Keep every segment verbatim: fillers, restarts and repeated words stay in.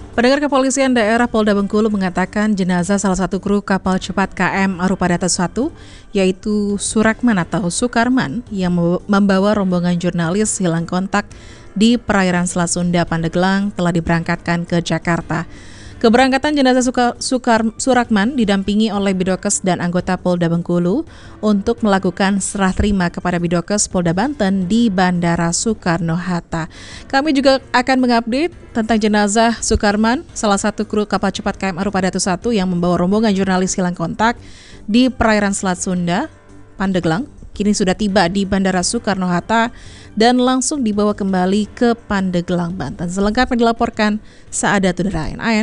Pendengar, Kepolisian Daerah Polda Bengkulu mengatakan jenazah salah satu kru kapal cepat K M Arupadata satu, yaitu Surakman atau Sukarman, yang membawa rombongan jurnalis hilang kontak di perairan Selat Sunda, Pandeglang, telah diberangkatkan ke Jakarta. Keberangkatan jenazah Sukar, Sukar, Surakman didampingi oleh Bidokes dan anggota Polda Bengkulu untuk melakukan serah terima kepada Bidokes Polda Banten di Bandara Soekarno-Hatta. Kami juga akan mengupdate tentang jenazah Sukarman, salah satu kru kapal cepat K M Arupadata satu yang membawa rombongan jurnalis hilang kontak di perairan Selat Sunda, Pandeglang. Kini sudah tiba di Bandara Soekarno-Hatta dan langsung dibawa kembali ke Pandeglang, Banten. Selengkapnya dilaporkan Saadatul Rain. Ayan.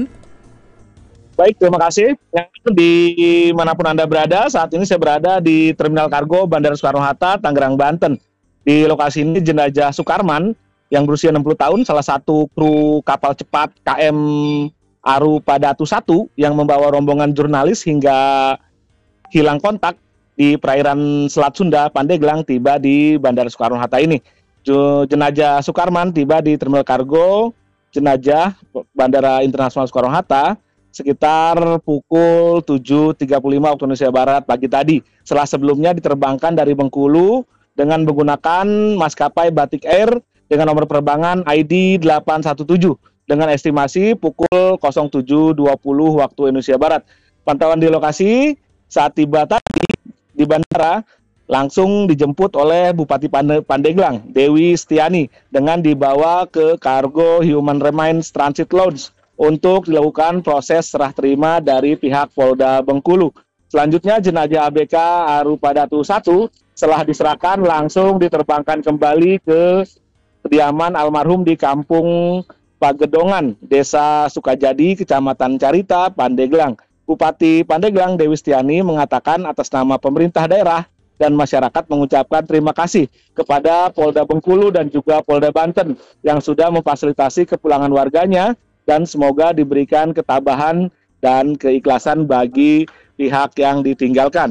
Baik, terima kasih. Yang di manapun Anda berada, saat ini saya berada di Terminal Kargo Bandara Soekarno-Hatta, Tangerang, Banten. Di lokasi ini jenazah Sukarman yang berusia enam puluh tahun, salah satu kru kapal cepat K M Arupadata satu yang membawa rombongan jurnalis hingga hilang kontak di perairan Selat Sunda, Pandeglang, tiba di Bandara Soekarno-Hatta ini. Jenazah Sukarman tiba di Terminal Kargo jenazah Bandara Internasional Soekarno-Hatta sekitar pukul tujuh tiga puluh lima waktu Indonesia Barat pagi tadi. Setelah sebelumnya diterbangkan dari Bengkulu dengan menggunakan maskapai Batik Air dengan nomor penerbangan I D delapan satu tujuh dengan estimasi pukul tujuh dua puluh waktu Indonesia Barat. Pantauan di lokasi saat tiba tadi di bandara langsung dijemput oleh Bupati Pandeglang, Dewi Setiani, dengan dibawa ke Cargo Human Remains Transit Lounge untuk dilakukan proses serah terima dari pihak Polda Bengkulu. Selanjutnya jenazah A B K Arupadata satu setelah diserahkan langsung diterbangkan kembali ke kediaman almarhum di Kampung Pagedongan, Desa Sukajadi, Kecamatan Carita, Pandeglang. Bupati Pandeglang Dewi Setiani mengatakan atas nama pemerintah daerah dan masyarakat mengucapkan terima kasih kepada Polda Bengkulu dan juga Polda Banten yang sudah memfasilitasi kepulangan warganya, dan semoga diberikan ketabahan dan keikhlasan bagi pihak yang ditinggalkan.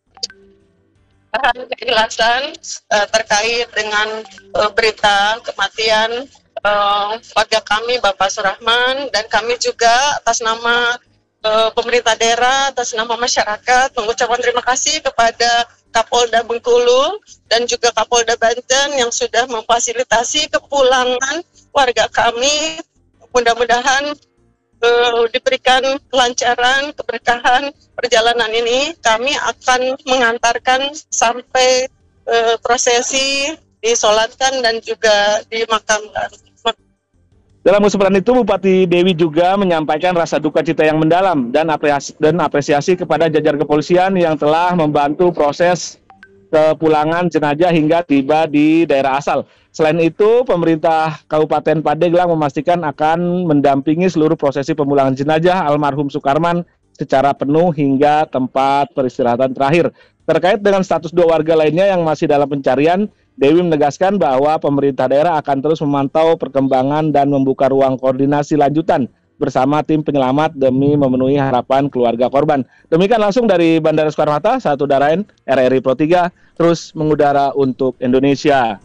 Keikhlasan uh, terkait dengan uh, berita kematian uh, warga kami, Bapak Surahman, dan kami juga atas nama uh, pemerintah daerah, atas nama masyarakat, mengucapkan terima kasih kepada Kapolda Bengkulu dan juga Kapolda Banten yang sudah memfasilitasi kepulangan warga kami. Mudah-mudahan uh, diberikan kelancaran, keberkahan perjalanan ini. Kami akan mengantarkan sampai uh, prosesi disolatkan dan juga dimakamkan. Dalam kesempatan itu, Bupati Dewi juga menyampaikan rasa duka cita yang mendalam dan apresiasi, dan apresiasi kepada jajar kepolisian yang telah membantu proses kepulangan jenazah hingga tiba di daerah asal. Selain itu, pemerintah Kabupaten Pandeglang memastikan akan mendampingi seluruh prosesi pemulangan jenazah almarhum Sukarman secara penuh hingga tempat peristirahatan terakhir. Terkait dengan status dua warga lainnya yang masih dalam pencarian, Dewi menegaskan bahwa pemerintah daerah akan terus memantau perkembangan dan membuka ruang koordinasi lanjutan bersama tim penyelamat demi memenuhi harapan keluarga korban. Demikian langsung dari Bandara Soekarno-Hatta, Satu Darain, R R I Pro tiga, terus mengudara untuk Indonesia.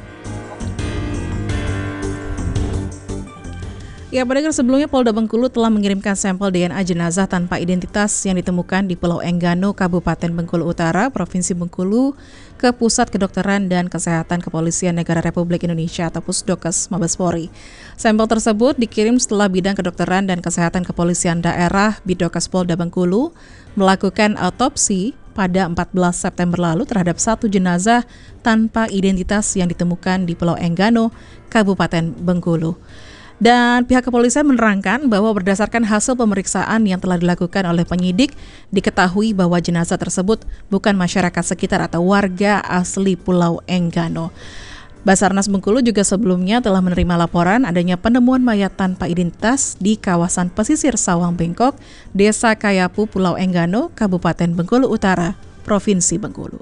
Ya, pendengar, sebelumnya Polda Bengkulu telah mengirimkan sampel D N A jenazah tanpa identitas yang ditemukan di Pulau Enggano, Kabupaten Bengkulu Utara, Provinsi Bengkulu, ke Pusat Kedokteran dan Kesehatan Kepolisian Negara Republik Indonesia atau Pusdokes Mabes Polri. Sampel tersebut dikirim setelah Bidang Kedokteran dan Kesehatan Kepolisian Daerah Bidokes Polda Bengkulu melakukan autopsi pada empat belas September lalu terhadap satu jenazah tanpa identitas yang ditemukan di Pulau Enggano, Kabupaten Bengkulu. Dan pihak kepolisian menerangkan bahwa berdasarkan hasil pemeriksaan yang telah dilakukan oleh penyidik, diketahui bahwa jenazah tersebut bukan masyarakat sekitar atau warga asli Pulau Enggano. Basarnas Bengkulu juga sebelumnya telah menerima laporan adanya penemuan mayat tanpa identitas di kawasan pesisir Sawang Bengkok, Desa Kayapu, Pulau Enggano, Kabupaten Bengkulu Utara, Provinsi Bengkulu.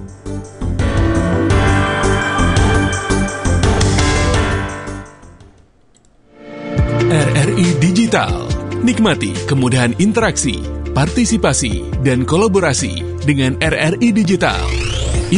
R R I Digital. Nikmati kemudahan interaksi, partisipasi, dan kolaborasi dengan R R I Digital.